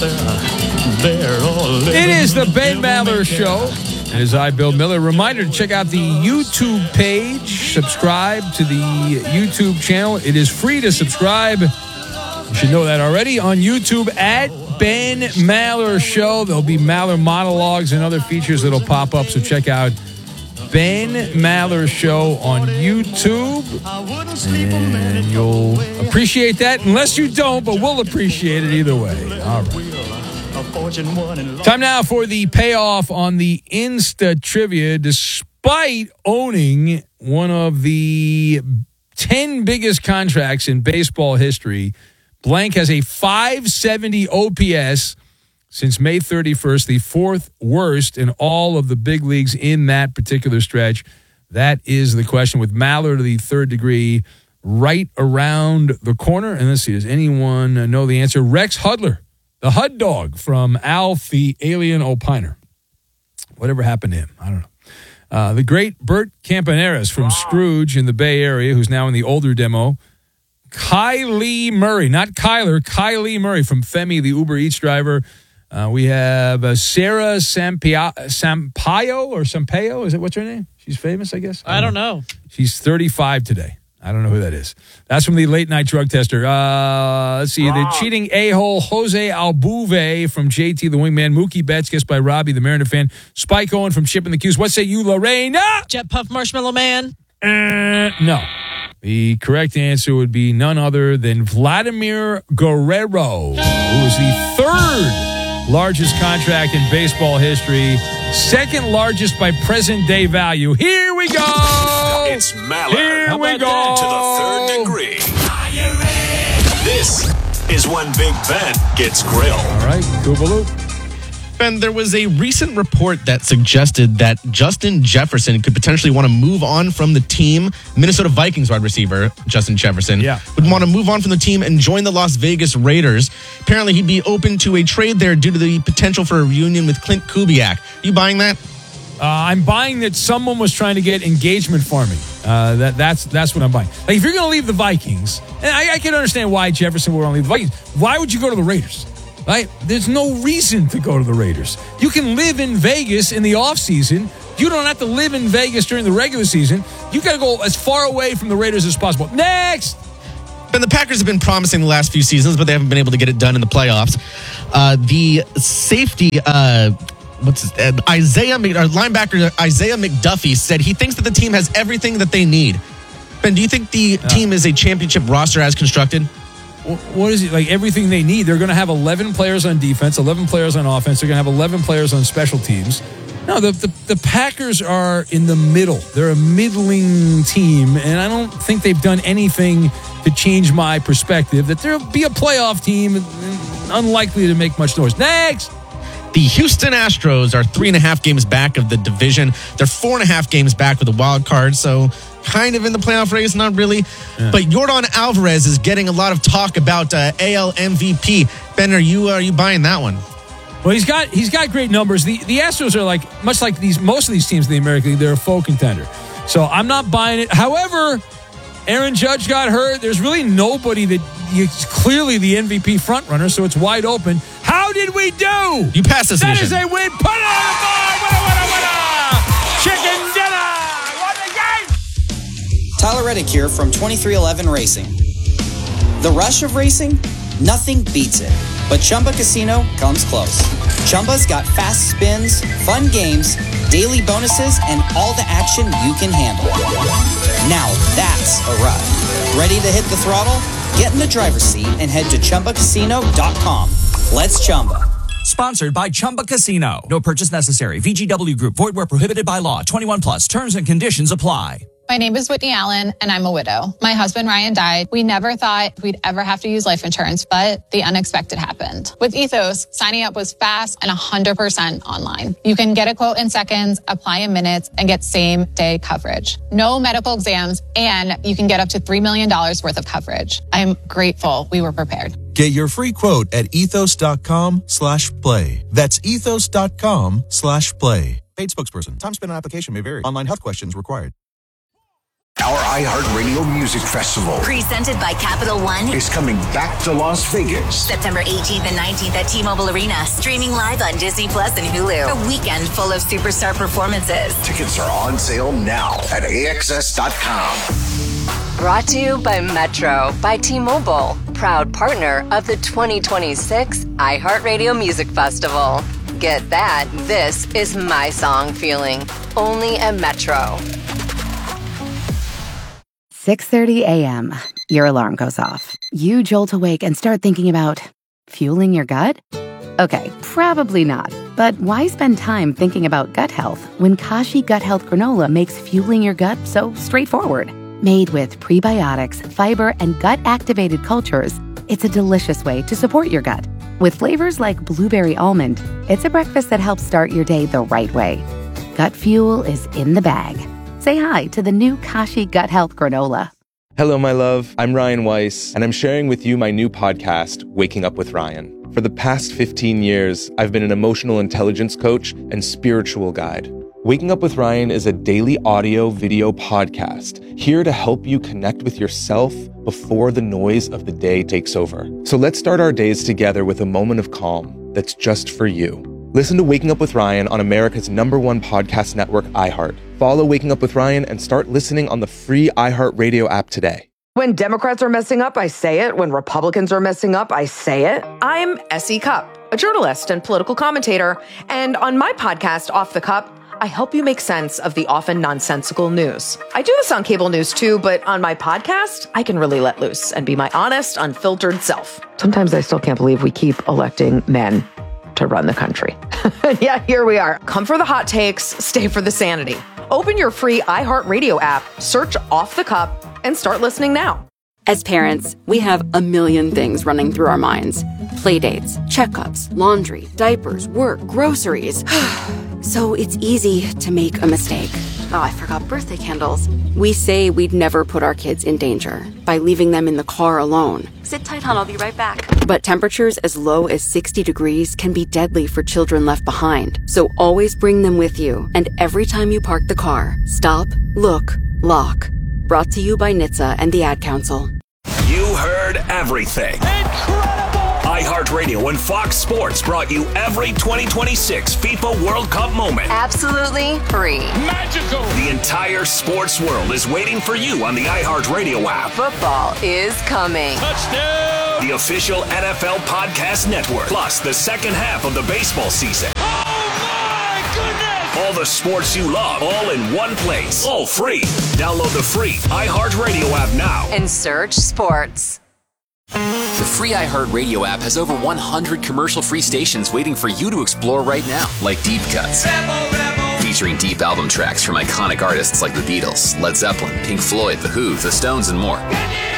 It is the Ben Maller Show. It is I, Bill Miller. Reminder to check out the YouTube page. Subscribe to the YouTube channel. It is free to subscribe. You should know that already. On YouTube at Ben Maller Show. There'll be Maller monologues and other features that'll pop up. So check out Ben Maller Show on YouTube. And you'll appreciate that. Unless you don't, but we'll appreciate it either way. All right. Time now for the payoff on the Insta Trivia. Despite owning one of the 10 biggest contracts in baseball history, Blank has a 570 OPS since May 31st, the fourth worst in all of the big leagues in that particular stretch. That is the question with Maller to the third degree right around the corner. And let's see, does anyone know the answer? Rex Hudler. The Hud Dog from Alf, the Alien Opiner. Whatever happened to him? I don't know. The great Bert Campaneris from Scrooge in the Bay Area, who's now in the older demo. Kylie Murray, not Kyler, Kylie Murray from Femi, the Uber Eats driver. We have Sarah Sampaio or Sampaio. Is it, what's her name? She's famous, I guess. I don't know. She's 35 today. I don't know who that is. That's from the late night drug tester. Let's see. The cheating a-hole Jose Altuve from JT the Wingman. Mookie Betts, guessed by Robbie the Mariner fan. Spike Owen from Chip in the Q's. What say you, Lorraine? Jet Puff Marshmallow Man. No. The correct answer would be none other than Vladimir Guerrero, who is the third largest contract in baseball history, second largest by present day value. Here we go. It's Maller. Here we go. To the third degree. This is when Big Ben gets grilled. All right, Koopaloop. Ben, there was a recent report that suggested that Justin Jefferson could potentially want to move on from the team. Minnesota Vikings wide receiver Justin Jefferson would want to move on from the team and join the Las Vegas Raiders. Apparently, he'd be open to a trade there due to the potential for a reunion with Clint Kubiak. Are you buying that? I'm buying that someone was trying to get engagement farming. That's what I'm buying. Like, if you're going to leave the Vikings, and I can understand why Jefferson would want to leave the Vikings, why would you go to the Raiders? Right? There's no reason to go to the Raiders. You can live in Vegas in the offseason. You don't have to live in Vegas during the regular season. You got to go as far away from the Raiders as possible. Next! And the Packers have been promising the last few seasons, but they haven't been able to get it done in the playoffs. The safety, linebacker Isaiah McDuffie said he thinks that the team has everything that they need. Ben, do you think the team is a championship roster as constructed? What is it? Like everything they need? They're going to have 11 players on defense, 11 players on offense. They're going to have 11 players on special teams. No, the Packers are in the middle. They're a middling team, and I don't think they've done anything to change my perspective that there'll be a playoff team, unlikely to make much noise. Next! The Houston Astros are 3.5 games back of the division. They're 4.5 games back with a wild card, so kind of in the playoff race, not really. Yeah. But Yordan Alvarez is getting a lot of talk about AL MVP. Ben, are you buying that one? Well, he's got great numbers. The Astros are much like most of these teams in the American League. They're a faux contender, so I'm not buying it. However, Aaron Judge got hurt. There's really nobody it's clearly the MVP frontrunner, so it's wide open. How did we do? You passed this edition. That is a win. Put it on the board. Winner. Chicken dinner. What the game? Tyler Reddick here from 2311 Racing. The rush of racing? Nothing beats it. But Chumba Casino comes close. Chumba's got fast spins, fun games, daily bonuses, and all the action you can handle. Now that's a ride. Ready to hit the throttle? Get in the driver's seat and head to ChumbaCasino.com. Let's Chumba. Sponsored by Chumba Casino. No purchase necessary. VGW Group. Void where prohibited by law. 21 plus. Terms and conditions apply. My name is Whitney Allen, and I'm a widow. My husband, Ryan, died. We never thought we'd ever have to use life insurance, but the unexpected happened. With Ethos, signing up was fast and 100% online. You can get a quote in seconds, apply in minutes, and get same-day coverage. No medical exams, and you can get up to $3 million worth of coverage. I'm grateful we were prepared. Get your free quote at ethos.com/play. That's ethos.com/play. Paid spokesperson. Time spent on application may vary. Online health questions required. Our iHeartRadio Music Festival, presented by Capital One, is coming back to Las Vegas. September 18th and 19th at T-Mobile Arena, streaming live on Disney Plus and Hulu. A weekend full of superstar performances. Tickets are on sale now at AXS.com. Brought to you by Metro by T-Mobile, proud partner of the 2026 iHeartRadio Music Festival. Get that, this is my song feeling, only at Metro. 6:30 a.m. Your alarm goes off. You jolt awake and start thinking about fueling your gut? Okay, probably not. But why spend time thinking about gut health when Kashi Gut Health Granola makes fueling your gut so straightforward? Made with prebiotics, fiber, and gut-activated cultures, it's a delicious way to support your gut. With flavors like blueberry almond, it's a breakfast that helps start your day the right way. Gut fuel is in the bag. Say hi to the new Kashi Gut Health Granola. Hello, my love. I'm Ryan Weiss, and I'm sharing with you my new podcast, Waking Up with Ryan. For the past 15 years, I've been an emotional intelligence coach and spiritual guide. Waking Up with Ryan is a daily audio-video podcast here to help you connect with yourself before the noise of the day takes over. So let's start our days together with a moment of calm that's just for you. Listen to Waking Up with Ryan on America's #1 podcast network, iHeart. Follow Waking Up with Ryan and start listening on the free iHeartRadio app today. When Democrats are messing up, I say it. When Republicans are messing up, I say it. I'm S.E. Cupp, a journalist and political commentator. And on my podcast, Off the Cup, I help you make sense of the often nonsensical news. I do this on cable news too, but on my podcast, I can really let loose and be my honest, unfiltered self. Sometimes I still can't believe we keep electing men to run the country. Yeah, here we are. Come for the hot takes, stay for the sanity. Open your free iHeartRadio app, search Off the Cup, and start listening now. As parents, we have a million things running through our minds. Playdates, checkups, laundry, diapers, work, groceries. So it's easy to make a mistake. Oh, I forgot birthday candles. We say we'd never put our kids in danger by leaving them in the car alone. Sit tight, hon, I'll be right back. But temperatures as low as 60 degrees can be deadly for children left behind. So always bring them with you. And every time you park the car, stop, look, lock. Brought to you by NHTSA and the Ad Council. You heard everything. iHeartRadio and Fox Sports brought you every 2026 FIFA World Cup moment. Absolutely free. Magical. The entire sports world is waiting for you on the iHeartRadio app. Football is coming. Touchdown. The official NFL podcast network. Plus the second half of the baseball season. Oh my goodness. All the sports you love, all in one place. All free. Download the free iHeartRadio app now. And search sports. The free iHeartRadio app has over 100 commercial-free stations waiting for you to explore right now, like Deep Cuts, featuring deep album tracks from iconic artists like the Beatles, Led Zeppelin, Pink Floyd, The Who, The Stones, and more.